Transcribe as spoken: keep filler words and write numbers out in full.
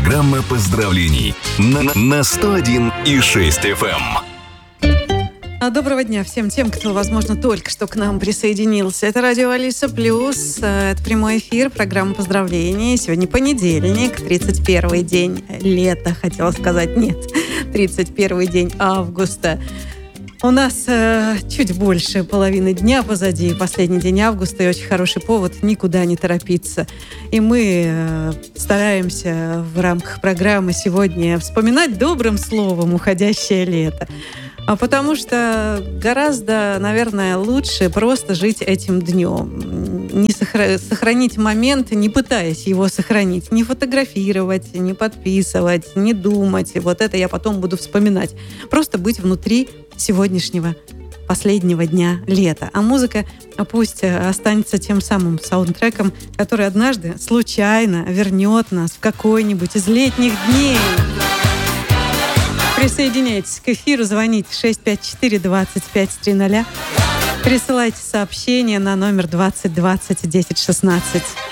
Программа поздравлений на, на сто один и шесть эф эм. Доброго дня всем тем, кто, возможно, только что к нам присоединился. Это радио Алиса Плюс, это прямой эфир, программа поздравлений. Сегодня понедельник, тридцать первый день лета, хотела сказать, нет, тридцать первый день августа. У нас э, чуть больше половины дня позади, последний день августа, и очень хороший повод никуда не торопиться. И мы э, стараемся в рамках программы сегодня вспоминать добрым словом уходящее лето. А потому что гораздо, наверное, лучше просто жить этим днем. Не сохра- сохранить момент, не пытаясь его сохранить. Не фотографировать, не подписывать, не думать. И вот это я потом буду вспоминать. Просто быть внутри сегодняшнего последнего дня лета. А музыка пусть останется тем самым саундтреком, который однажды случайно вернет нас в какой-нибудь из летних дней. Присоединяйтесь к эфиру, звоните шесть пять четыре двадцать пять триста. Присылайте сообщения на номер двадцать двадцать десять шестнадцать.